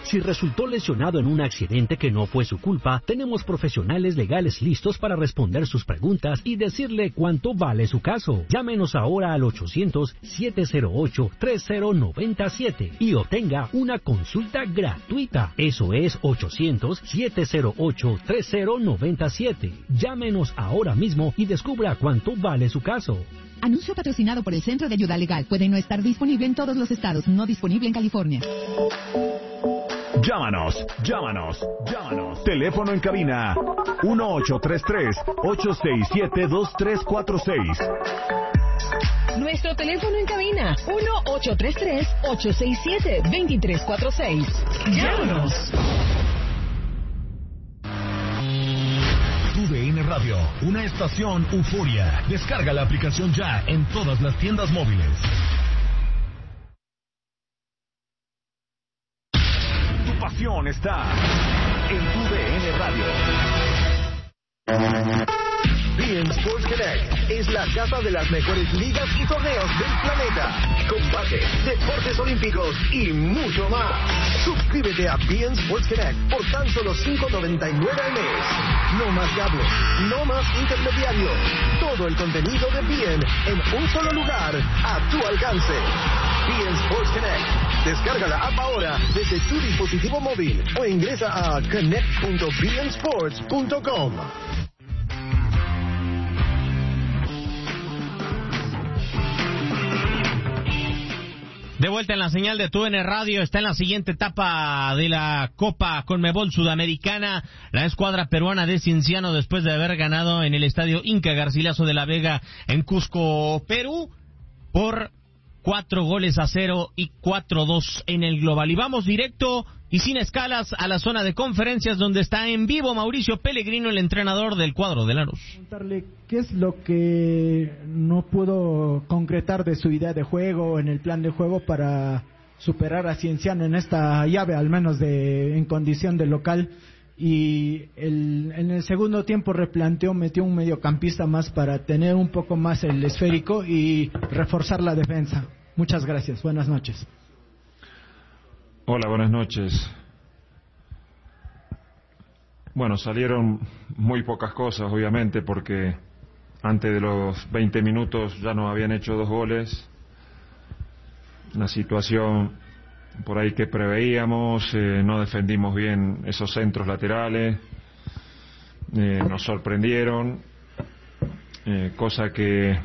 Si resultó lesionado en un accidente que no fue su culpa, tenemos profesionales legales listos para responder sus preguntas y decirle cuánto vale su caso. Llámenos ahora al 800-708-3097 y obtenga una consulta gratuita. Eso es 800-708-3097. Llámenos ahora mismo y descubra cuánto vale su caso. Anuncio patrocinado por el Centro de Ayuda Legal. Puede no estar disponible en todos los estados. No disponible en California. Llámanos. Teléfono en cabina 1833-867-2346. Nuestro teléfono en cabina 1833-867-2346. Llámanos. TUDN Radio, una estación euforia. Descarga la aplicación ya en todas las tiendas móviles. Tu pasión está en TUDN Radio. beIN Sports Connect es la casa de las mejores ligas y torneos del planeta. Combate, deportes olímpicos y mucho más. Suscríbete a beIN Sports Connect por tan solo $5.99 al mes. No más cables, no más intermediarios. Todo el contenido de beIN en un solo lugar, a tu alcance. beIN Sports Connect. Descarga la app ahora desde tu dispositivo móvil o ingresa a connect.beinsports.com. De vuelta en la señal de TUDN Radio, está en la siguiente etapa de la Copa Conmebol Sudamericana, la escuadra peruana de Cienciano, después de haber ganado en el estadio Inca Garcilaso de la Vega en Cusco, Perú, por 4-0 y 4-2 en el global. Y vamos directo y sin escalas a la zona de conferencias, donde está en vivo Mauricio Pellegrino, el entrenador del cuadro de Lanús. Preguntarle qué es lo que no pudo concretar de su idea de juego, en el plan de juego, para superar a Cienciano en esta llave, al menos en condición de local. Y en el segundo tiempo replanteó, metió un mediocampista más para tener un poco más el esférico y reforzar la defensa. Muchas gracias, buenas noches. Hola, buenas noches. Bueno, salieron muy pocas cosas, obviamente, porque antes de los 20 minutos ya nos habían hecho 2 goles. Una situación por ahí que preveíamos, no defendimos bien esos centros laterales, nos sorprendieron, cosa que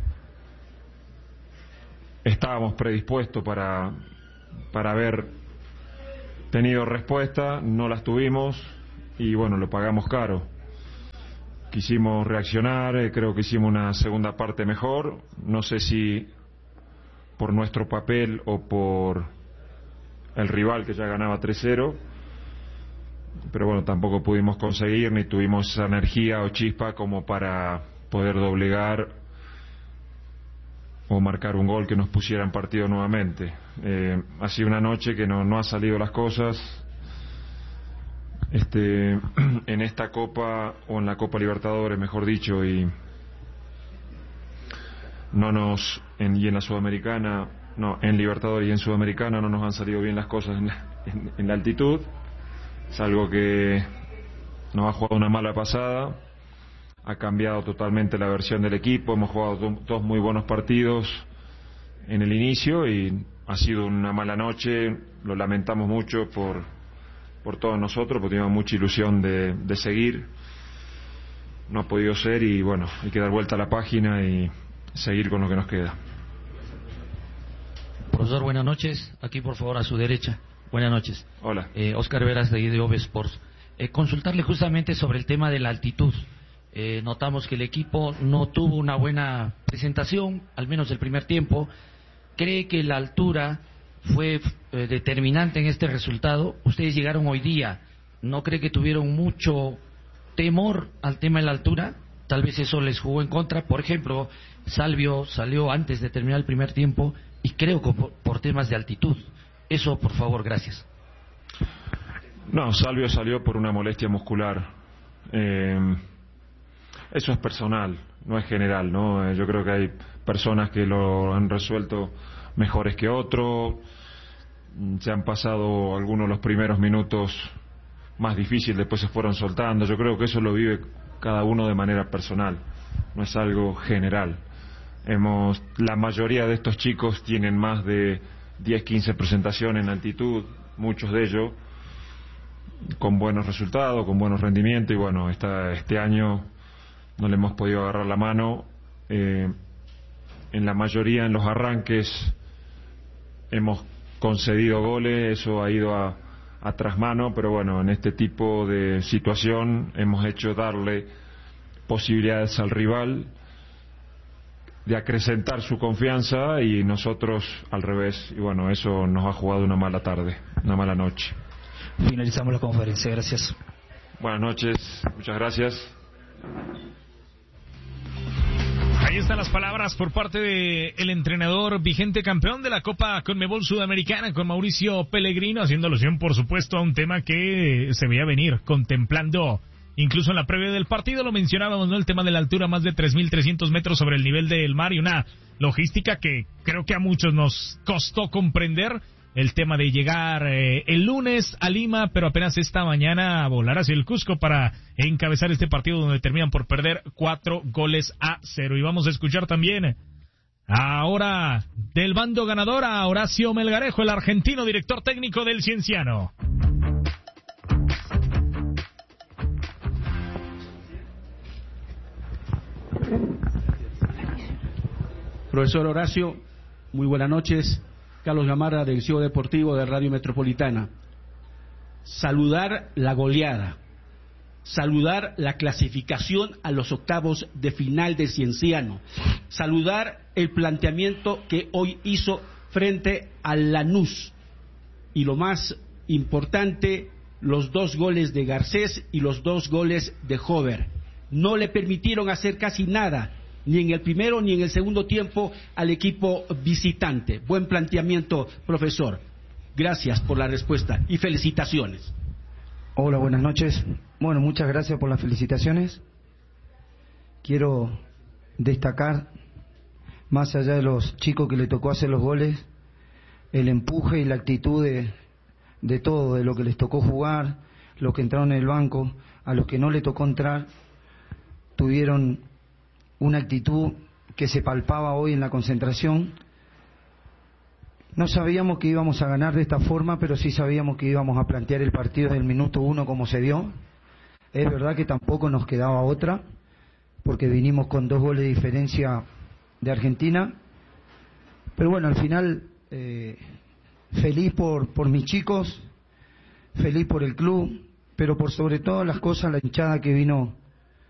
estábamos predispuestos para haber tenido respuesta, no las tuvimos y bueno, lo pagamos caro. Quisimos reaccionar, creo que hicimos una segunda parte mejor, no sé si por nuestro papel o por el rival que ya ganaba 3-0, pero bueno, tampoco pudimos conseguir ni tuvimos esa energía o chispa como para poder doblegar o marcar un gol que nos pusiera en partido nuevamente. Ha sido una noche que no ha salido las cosas en esta Copa, o en la Copa Libertadores mejor dicho, y en la Sudamericana, no, en Libertadores y en Sudamericana no nos han salido bien las cosas en la altitud. Es algo que nos ha jugado una mala pasada, ha cambiado totalmente la versión del equipo, hemos jugado 2 muy buenos partidos en el inicio y ha sido una mala noche, lo lamentamos mucho por todos nosotros, porque teníamos mucha ilusión de seguir, no ha podido ser y bueno, hay que dar vuelta a la página y seguir con lo que nos queda. Profesor, buenas noches. Aquí, por favor, a su derecha. Buenas noches. Hola. Oscar Veras, de IDOV Sports. Consultarle justamente sobre el tema de la altitud. Notamos que el equipo no tuvo una buena presentación, al menos el primer tiempo. ¿Cree que la altura fue determinante en este resultado? Ustedes llegaron hoy día. ¿No cree que tuvieron mucho temor al tema de la altura? Tal vez eso les jugó en contra. Por ejemplo, Salvio salió antes de terminar el primer tiempo y creo que por temas de altitud. Eso, por favor, gracias. No, Salvio salió por una molestia muscular. Eso es personal, no es general, ¿no? Yo creo que hay personas que lo han resuelto mejores que otros. se han pasado algunos de los primeros minutos más difíciles, después se fueron soltando. Yo creo que eso lo vive cada uno de manera personal, no es algo general. La mayoría de estos chicos tienen más de 10, 15 presentaciones en altitud, muchos de ellos con buenos resultados, con buenos rendimientos, y bueno, este año no le hemos podido agarrar la mano. En la mayoría, en los arranques, hemos concedido goles, eso ha ido a trasmano, pero bueno, en este tipo de situación hemos hecho darle posibilidades al rival de acrecentar su confianza y nosotros al revés, y bueno, eso nos ha jugado una mala tarde, una mala noche. Finalizamos la conferencia, gracias. Buenas noches, muchas gracias. Ahí están las palabras por parte del entrenador vigente campeón de la Copa Conmebol Sudamericana, con Mauricio Pellegrino, haciendo alusión, por supuesto, a un tema que se veía venir, contemplando incluso en la previa del partido, lo mencionábamos, ¿no? El tema de la altura, más de 3.300 metros sobre el nivel del mar, y una logística que creo que a muchos nos costó comprender. El tema de llegar el lunes a Lima, pero apenas esta mañana a volar hacia el Cusco para encabezar este partido donde terminan por perder 4-0. Y vamos a escuchar también ahora del bando ganador a Horacio Melgarejo, el argentino director técnico del Cienciano. Profesor Horacio, muy buenas noches. Carlos Gamarra, Dirección Deportivo de Radio Metropolitana. Saludar la goleada, saludar la clasificación a los octavos de final del Cienciano, saludar el planteamiento que hoy hizo frente al Lanús, y lo más importante, los 2 goles de Garcés y los 2 goles de Hover. No le permitieron hacer casi nada, ni en el primero ni en el segundo tiempo, al equipo visitante. Buen planteamiento, profesor. Gracias por la respuesta y felicitaciones. Hola, buenas noches. Bueno, muchas gracias por las felicitaciones. Quiero destacar, más allá de los chicos que le tocó hacer los goles, el empuje y la actitud de todo, de lo que les tocó jugar, los que entraron en el banco, a los que no le tocó entrar, tuvieron una actitud que se palpaba hoy en la concentración. No sabíamos que íbamos a ganar de esta forma, pero sí sabíamos que íbamos a plantear el partido del minuto 1 como se dio. Es verdad que tampoco nos quedaba otra, porque vinimos con 2 goles de diferencia de Argentina, pero bueno, al final feliz por mis chicos, feliz por el club, pero por sobre todas las cosas la hinchada que vino